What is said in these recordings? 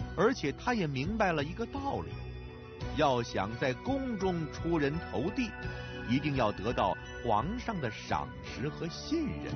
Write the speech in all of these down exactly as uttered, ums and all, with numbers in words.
而且他也明白了一个道理：要想在宫中出人头地，一定要得到皇上的赏识和信任。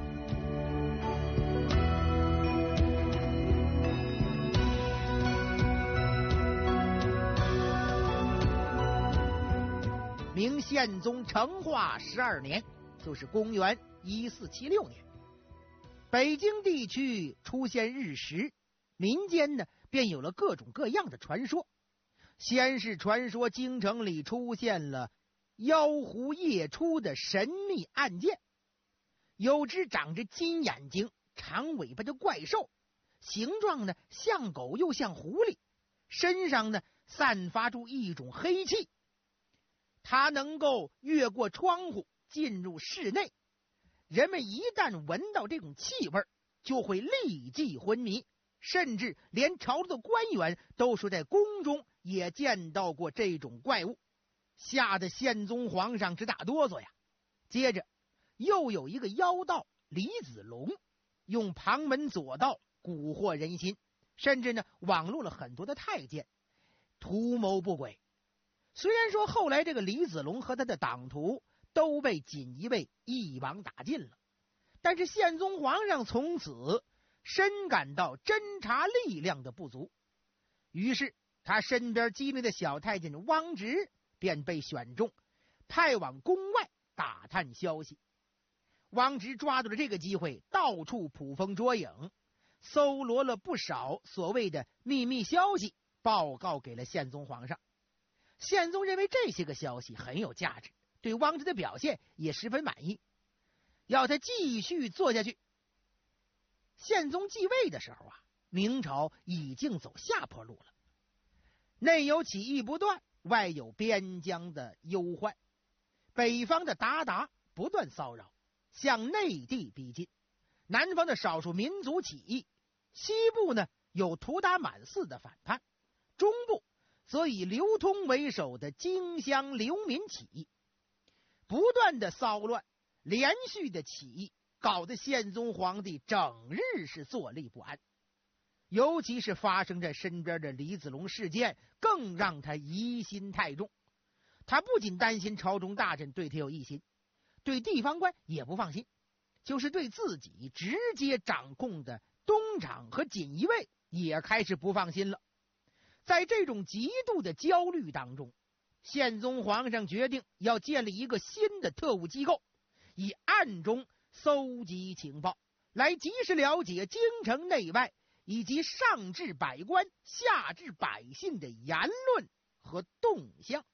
明宪宗成化十二年，就是公元一四七六年，北京地区出现日食，民间呢便有了各种各样的传说。先是传说京城里出现了妖狐夜出的神秘案件，有只长着金眼睛、长尾巴的怪兽，形状呢像狗又像狐狸，身上呢散发出一种黑气，它能够越过窗户进入室内，人们一旦闻到这种气味，就会立即昏迷，甚至连朝中的官员都说在宫中也见到过这种怪物，吓得宪宗皇上直打哆嗦呀。接着又有一个妖道李子龙，用旁门左道蛊惑人心，甚至呢网络了很多的太监，图谋不轨。虽然说后来这个李子龙和他的党徒都被锦衣卫一网打尽了，但是宪宗皇上从此深感到侦察力量的不足，于是他身边机灵的小太监汪直便被选中，派往宫外打探消息。汪直抓住了这个机会，到处捕风捉影，搜罗了不少所谓的秘密消息，报告给了宪宗皇上。宪宗认为这些个消息很有价值，对汪直的表现也十分满意，要他继续做下去。宪宗继位的时候啊，明朝已经走下坡路了，内有起义不断，外有边疆的忧患，北方的鞑靼不断骚扰，向内地逼近，南方的少数民族起义，西部呢有图达满寺的反叛，中部则以刘通为首的荆襄流民起义，不断的骚乱，连续的起义，搞得宪宗皇帝整日是坐立不安。尤其是发生在身边的李子龙事件，更让他疑心太重。他不仅担心朝中大臣对他有异心，对地方官也不放心，就是对自己直接掌控的东厂和锦衣卫也开始不放心了。在这种极度的焦虑当中，宪宗皇上决定要建立一个新的特务机构，以暗中搜集情报，来及时了解京城内外以及上至百官下至百姓的言论和动向。